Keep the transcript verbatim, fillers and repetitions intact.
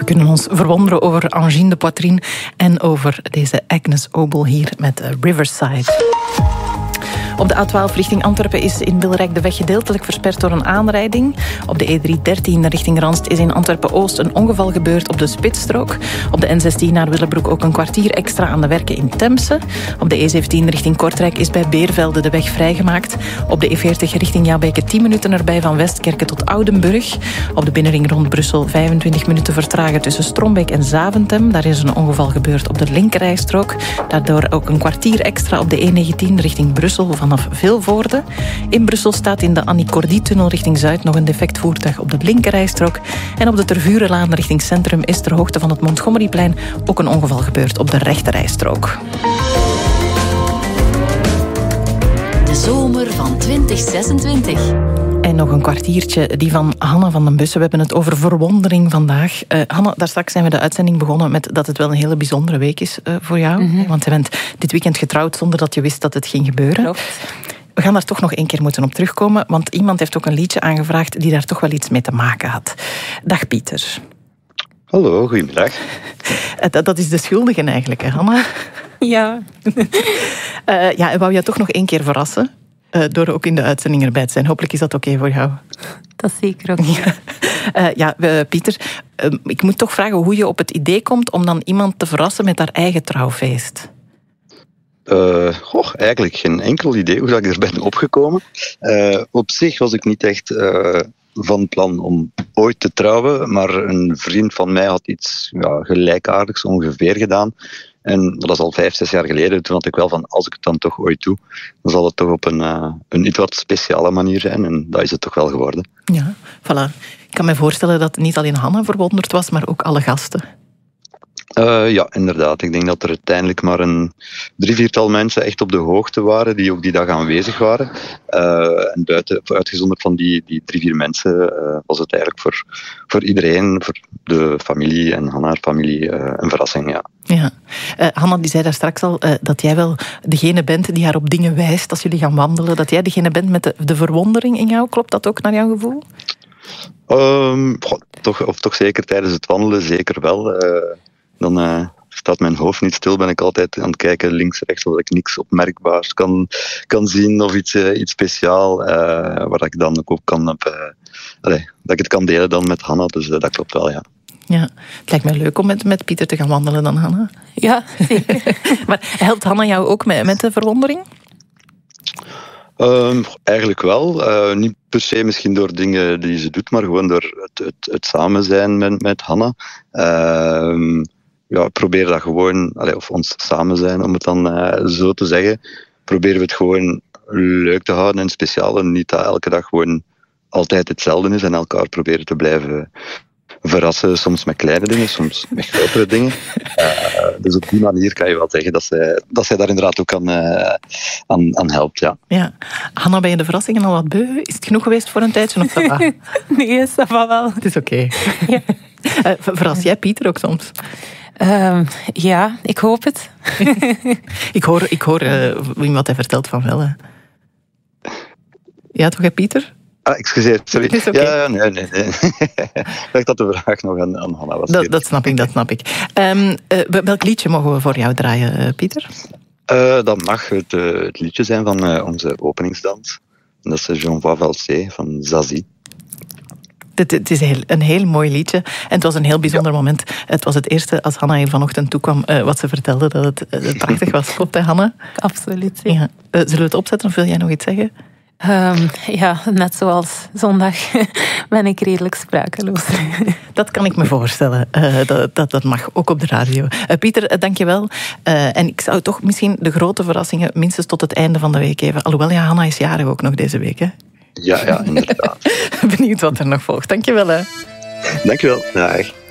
kunnen ons verwonderen over Angine de Poitrine en over deze Agnes Obel hier met Riverside. Op de A twaalf richting Antwerpen is in Wilrijk de weg gedeeltelijk versperd door een aanrijding. Op de E driehonderddertien richting Ranst is in Antwerpen-Oost een ongeval gebeurd op de spitsstrook. Op de N zestien naar Willebroek ook een kwartier extra aan de werken in Temse. Op de E zeventien richting Kortrijk is bij Beervelde de weg vrijgemaakt. Op de E veertig richting Jabeke tien minuten erbij van Westkerke tot Oudenburg. Op de binnenring rond Brussel vijfentwintig minuten vertragen tussen Strombeek en Zaventem. Daar is een ongeval gebeurd op de linkerrijstrook. Daardoor ook een kwartier extra op de E negentien richting Brussel vanaf Vilvoorde. In Brussel staat in de Annie Cordy-tunnel richting Zuid nog een defect voertuig op de linkerrijstrook. En op de Tervurenlaan richting Centrum is ter hoogte van het Montgomeryplein ook een ongeval gebeurd op de rechterrijstrook. De zomer van twintig zesentwintig. En nog een kwartiertje, die van Hanna van den Bussen. We hebben het over verwondering vandaag. Uh, Hanna, daar straks zijn we de uitzending begonnen met dat het wel een hele bijzondere week is uh, voor jou. Mm-hmm. Want je bent dit weekend getrouwd zonder dat je wist dat het ging gebeuren. Klopt. We gaan daar toch nog één keer moeten op terugkomen, want iemand heeft ook een liedje aangevraagd die daar toch wel iets mee te maken had. Dag Pieter. Hallo, goedemiddag. Dat, dat is de schuldige eigenlijk, hè, Hanna? Ja. uh, ja, wou je toch nog één keer verrassen? Uh, door ook in de uitzending erbij te zijn. Hopelijk is dat oké okay voor jou. Dat is zeker ook. Ja, uh, ja uh, Pieter, uh, ik moet toch vragen hoe je op het idee komt om dan iemand te verrassen met haar eigen trouwfeest. Uh, goh, eigenlijk geen enkel idee hoe dat ik er ben opgekomen. Uh, op zich was ik niet echt uh, van plan om ooit te trouwen, maar een vriend van mij had iets ja, gelijkaardigs ongeveer gedaan. En dat is al vijf, zes jaar geleden. Toen had ik wel van, als ik het dan toch ooit doe, dan zal het toch op een, uh, een iets wat speciale manier zijn. En dat is het toch wel geworden. Ja, voilà. Ik kan me voorstellen dat niet alleen Hanna verwonderd was, maar ook alle gasten. Uh, ja, inderdaad. Ik denk dat er uiteindelijk maar een drie, viertal mensen echt op de hoogte waren, die ook die dag aanwezig waren. Uh, en buiten, uitgezonderd van die, die drie, vier mensen, uh, was het eigenlijk voor, voor iedereen, voor de familie en Hanna haar familie, uh, een verrassing, ja. Ja. Uh, Hanna die zei daar straks al uh, dat jij wel degene bent die haar op dingen wijst als jullie gaan wandelen. Dat jij degene bent met de, de verwondering in jou. Klopt dat ook naar jouw gevoel? Um, goh, toch, of toch zeker tijdens het wandelen, zeker wel. Uh, Dan uh, staat mijn hoofd niet stil, ben ik altijd aan het kijken links, rechts, zodat ik niks opmerkbaars kan, kan zien of iets, uh, iets speciaal, uh, waar ik dan ook kan, uh, allez, dat ik het kan delen dan met Hanna, dus uh, dat klopt wel, ja. Ja, het lijkt mij leuk om met, met Pieter te gaan wandelen dan, Hanna. Ja, zeker. Maar helpt Hanna jou ook met, met de verwondering? Um, eigenlijk wel. Uh, niet per se misschien door dingen die ze doet, maar gewoon door het, het, het samen zijn met, met Hanna. Uh, ja, probeer dat gewoon, allee, of ons samen zijn, om het dan uh, zo te zeggen, proberen we het gewoon leuk te houden en speciaal. En niet dat elke dag gewoon altijd hetzelfde is en elkaar proberen te blijven verrassen. Soms met kleine dingen, soms met grotere dingen. Uh, dus op die manier kan je wel zeggen dat zij, dat zij daar inderdaad ook aan, uh, aan, aan helpt, ja. Ja. Hanna, ben je de verrassingen al wat beu? Is het genoeg geweest voor een tijdje? Of dat va? Nee, dat va wel. Het is oké. Okay. Ja. Uh, verras jij Pieter ook soms? Um, ja, ik hoop het. ik hoor, ik hoor uh, wat hij vertelt van wel. Hè. Ja, toch, hè, Pieter? Ah, excuseer, sorry. Is okay. Ja, nee, nee, nee. Ik dacht dat de vraag nog aan, aan Hanna was. Dat, dat snap ik, dat snap ik. Um, uh, welk liedje mogen we voor jou draaien, uh, Pieter? Uh, dat mag het, uh, het liedje zijn van uh, onze openingsdans. En dat is Jean Valsé van Zazie. Het, het is een heel, een heel mooi liedje. En het was een heel bijzonder ja. moment. Het was het eerste, als Hanna hier vanochtend toekwam, uh, wat ze vertelde, dat het, uh, het prachtig was. Klopt, hè, Hanna? Absoluut. Ja. Uh, zullen we het opzetten of wil jij nog iets zeggen? Um, ja, net zoals zondag ben ik redelijk sprakeloos. Dat kan ik me voorstellen. Uh, dat, dat, dat mag, ook op de radio. Uh, Pieter, uh, dank je wel. Uh, en ik zou toch misschien de grote verrassingen minstens tot het einde van de week geven. Alhoewel, ja, Hanna is jarig ook nog deze week, hè? Ja, ja, inderdaad. Benieuwd wat er nog volgt. Dank je wel, hè. Dank je wel. Dag.